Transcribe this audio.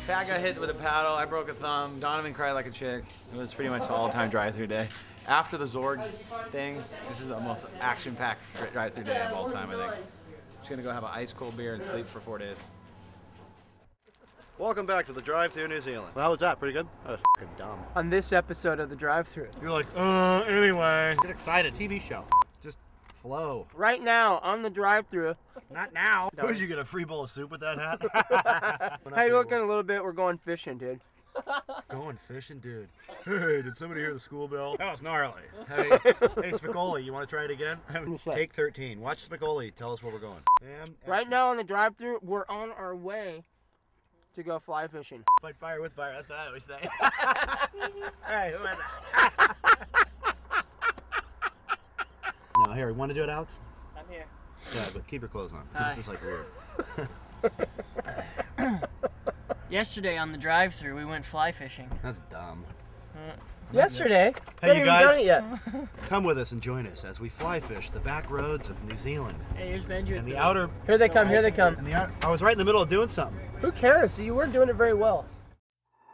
Pat got hit with a paddle. I broke a thumb. Donovan cried like a chick. It was pretty much an all-time drive-through day. After the Zorg thing, this is the most action-packed drive-through day of all time, I think. Just gonna go have an ice-cold beer and sleep for 4 days. Welcome back to the drive-through New Zealand. Well, how was that? Pretty good? That was fucking dumb. On this episode of the drive-through. You're like, anyway. Get excited. TV show. Just flow. Right now, on the drive-through. Not now. No. Would you get a free bowl of soup with that hat? Hey, looking a little bit, we're going fishing, dude. Going fishing, dude. Hey, did somebody hear the school bell? That was gnarly. Hey, Spicoli, you want to try it again? Take 13. Watch Spicoli. Tell us where we're going. Right now on the drive-through, we're on our way to go fly fishing. Fight fire with fire. That's what I always say. Hey, who is that? Now, Harry, want to do it, Alex? I'm here. Yeah, but keep your clothes on. Hi. This is like weird. Yesterday on the drive-through, we went fly fishing. That's dumb. Yesterday? Hey, you guys. Done it yet. Come with us and join us as we fly fish the back roads of New Zealand. Hey, here's Benji. And the outer. Here they come, here they come. And the outer. I was right in the middle of doing something. Who cares? You weren't doing it very well.